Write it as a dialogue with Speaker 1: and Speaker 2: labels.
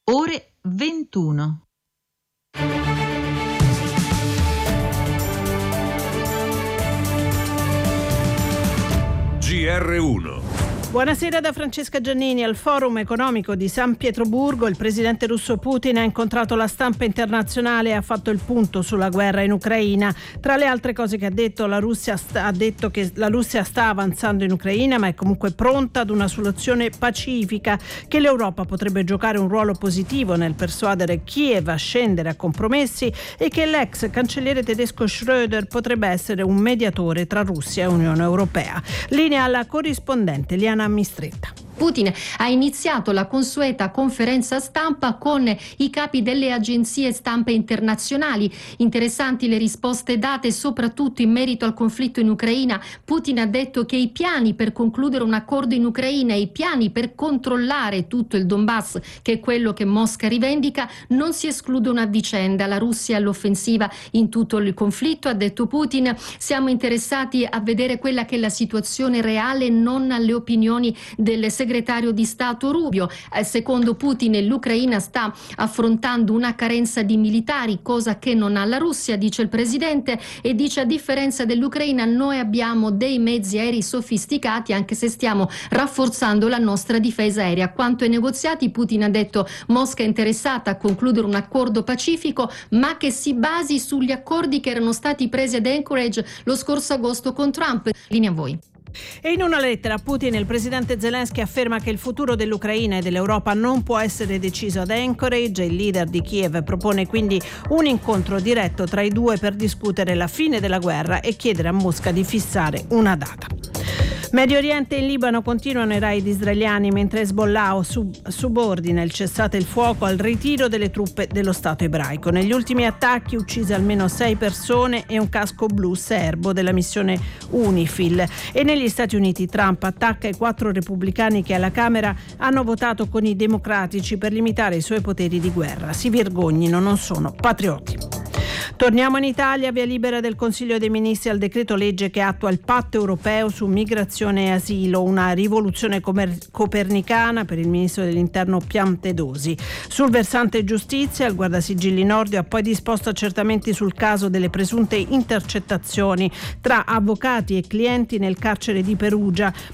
Speaker 1: ore 21.
Speaker 2: GR1.
Speaker 3: Buonasera da Francesca Giannini. Al Forum economico di San Pietroburgo il presidente russo Putin ha incontrato la stampa internazionale e ha fatto il punto sulla guerra in Ucraina. Tra le altre cose che ha detto che la Russia sta avanzando in Ucraina, ma è comunque pronta ad una soluzione pacifica, che l'Europa potrebbe giocare un ruolo positivo nel persuadere Kiev a scendere a compromessi e che l'ex cancelliere tedesco Schröder potrebbe essere un mediatore tra Russia e Unione Europea. Linea alla corrispondente Liana Mistretta.
Speaker 4: Putin ha iniziato la consueta conferenza stampa con i capi delle agenzie stampa internazionali. Interessanti le risposte date, soprattutto in merito al conflitto in Ucraina. Putin ha detto che i piani per concludere un accordo in Ucraina e i piani per controllare tutto il Donbass, che è quello che Mosca rivendica, non si escludono a vicenda. La Russia è all'offensiva in tutto il conflitto, ha detto Putin. Siamo interessati a vedere quella che è la situazione reale, non alle opinioni del segretario di Stato Rubio. Secondo Putin l'Ucraina sta affrontando una carenza di militari, cosa che non ha la Russia, dice il presidente, e dice: a differenza dell'Ucraina noi abbiamo dei mezzi aerei sofisticati, anche se stiamo rafforzando la nostra difesa aerea. Quanto ai negoziati, Putin ha detto: Mosca è interessata a concludere un accordo pacifico, ma che si basi sugli accordi che erano stati presi ad Anchorage lo scorso agosto con Trump. Linea a voi.
Speaker 3: E in una lettera a Putin il presidente Zelensky afferma che il futuro dell'Ucraina e dell'Europa non può essere deciso ad Anchorage. Il leader di Kiev propone quindi un incontro diretto tra i due per discutere la fine della guerra e chiedere a Mosca di fissare una data. Medio Oriente e in Libano continuano i raid israeliani mentre Hezbollah subordina il cessate il fuoco al ritiro delle truppe dello Stato ebraico. Negli ultimi attacchi uccise almeno 6 persone e un casco blu serbo della missione UNIFIL. E negli Stati Uniti Trump attacca i 4 repubblicani che alla Camera hanno votato con i democratici per limitare i suoi poteri di guerra. Si vergognino, non sono patrioti. Torniamo in Italia, via libera del Consiglio dei Ministri al decreto legge che attua il patto europeo su migrazione e asilo, una rivoluzione copernicana per il ministro dell'Interno Piantedosi. Sul versante giustizia, il Guardasigilli Nordio ha poi disposto accertamenti sul caso delle presunte intercettazioni tra avvocati e clienti nel carcere di Perugia.